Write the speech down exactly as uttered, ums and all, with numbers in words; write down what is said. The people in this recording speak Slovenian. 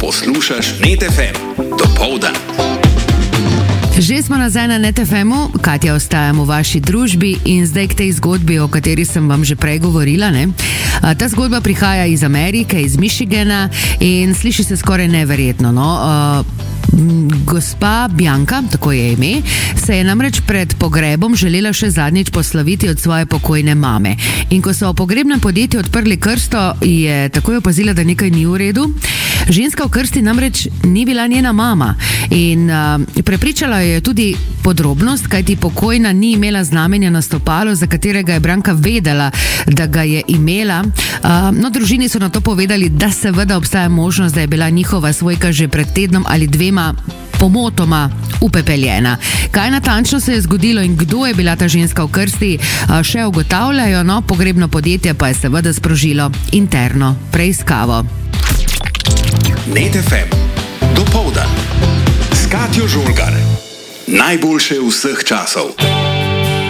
Poslušaš Net ef em, dopoldan. Že smo nazaj na Net ef emu, Katja ostajam v vaši družbi in zdaj k tej zgodbi, o kateri sem vam že prej govorila. Ne? Ta zgodba prihaja iz Amerike, iz Michigana in sliši se skoraj neverjetno. No? Gospa Bianca, tako je ime, se je namreč pred pogrebom želela še zadnjič posloviti od svoje pokojne mame. In ko so v pogrebnem podjetju odprli krsto, je takoj opazila, da nekaj ni v redu. Ženska v krsti namreč ni bila njena mama in uh, prepričala jo je tudi podrobnost, kajti pokojna ni imela znamenja na stopalu, za katerega je Branka vedela, da ga je imela. Uh, no, družini so na to povedali, da seveda obstaja možnost, da je bila njihova svojka že pred tednom ali dvema pomotoma upepeljena. Kaj natančno se je zgodilo in kdo je bila ta ženska v krsti, še ugotavljajo, no, pogrebno podjetje pa je seveda sprožilo interno preiskavo. Net ef em, dopoldan. S Katjo Žolgar. Najboljše vseh časov.